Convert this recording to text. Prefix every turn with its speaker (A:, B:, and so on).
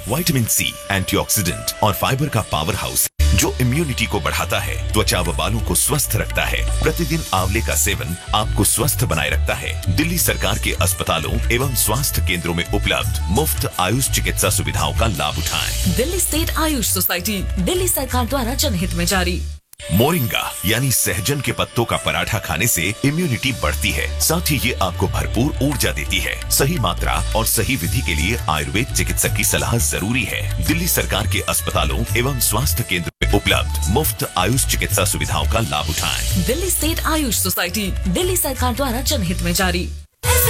A: Vitamin C, antioxidant और fibre का power house जो इम्यूनिटी को बढ़ाता है, त्वचा व बालों को स्वस्थ रखता है। प्रतिदिन आंवले का सेवन आपको स्वस्थ बनाए रखता है। दिल्ली सरकार के अस्पतालों एवं स्वास्थ्य केंद्रों में उपलब्ध मुफ्त आयुष चिकित्सा सुविधाओं का लाभ उठाएं।
B: दिल्ली स्टेट आयुष सोसाइटी, दिल्ली सरकार द्वारा जनहित में जारी।
A: मोरिंगा यानी सहजन के पत्तों का पराठा खाने से इम्यूनिटी बढ़ती है, साथ ही ये आपको भरपूर ऊर्जा देती है। सही मात्रा और सही विधि के लिए आयुर्वेद चिकित्सक की सलाह जरूरी है। दिल्ली सरकार के अस्पतालों एवं स्वास्थ्य केंद्र में उपलब्ध मुफ्त आयुष चिकित्सा सुविधाओं का लाभ उठाएं।
B: दिल्ली स्टेट आयुष सोसाइटी, दिल्ली सरकार द्वारा जनहित में जारी।